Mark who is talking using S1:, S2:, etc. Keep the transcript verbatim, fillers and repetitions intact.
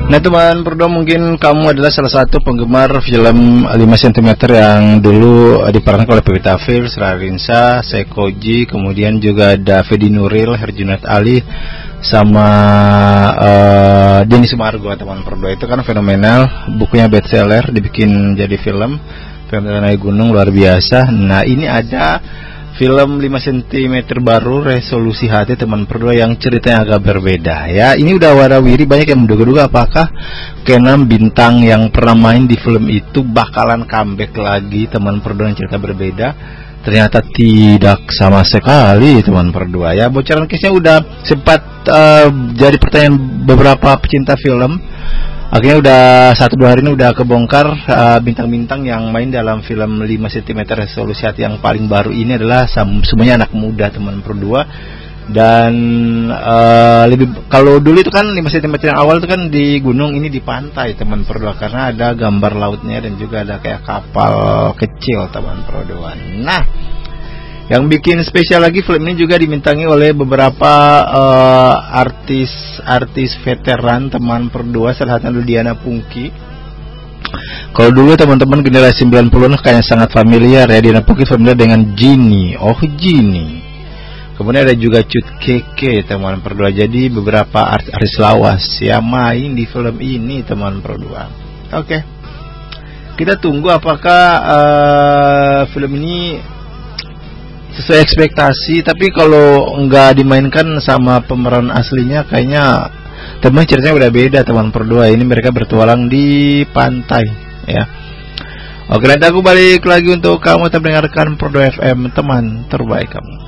S1: Nah teman berdua, mungkin kamu adalah salah satu penggemar film lima sentimeter yang dulu diperankan oleh Pevita Pierce, Rarinsa, Sekoji, kemudian juga ada Fedi Nuril, Herjunot Ali, sama uh, Denny Sumargo. Teman berdua itu kan fenomenal, bukunya bestseller, dibikin jadi film, film Naik Gunung, luar biasa. Nah ini ada film lima sentimeter baru, Resolusi Hati teman berdua, yang ceritanya agak berbeda ya. Ini udah warawiri, banyak yang menduga-duga apakah keenam bintang yang pernah main di film itu bakalan comeback lagi teman berdua yang cerita berbeda. Ternyata tidak sama sekali teman berdua ya. Bocoran kisahnya udah sempat uh, jadi pertanyaan beberapa pecinta film. Akhirnya udah satu dua hari ini udah kebongkar, uh, bintang-bintang yang main dalam film lima sentimeter Resolusi Hati yang paling baru ini adalah semuanya anak muda teman berdua. Dan uh, lebih kalau dulu itu kan lima sentimeter yang awal itu kan di gunung, ini di pantai teman berdua, karena ada gambar lautnya dan juga ada kayak kapal kecil teman berdua. Nah, yang bikin spesial lagi, film ini juga dimintangi oleh beberapa uh, artis-artis veteran teman berdua, salah satunya Diana Pungki. Kalau dulu teman-teman generasi sembilan puluhan kayaknya sangat familiar ya, Diana Pungki familiar dengan Genie, oh Genie. Kemudian ada juga Cut Keke teman berdua. Jadi beberapa artis lawas yang main di film ini teman berdua. Oke, kita tunggu apakah uh, film ini sesuai ekspektasi. Tapi kalau nggak dimainkan sama pemeran aslinya, kayaknya teman ceritanya udah beda teman berdua. Ini mereka bertualang di pantai ya. Oke, nanti aku balik lagi untuk kamu tetap dengarkan Pro dua F M, teman terbaik kamu.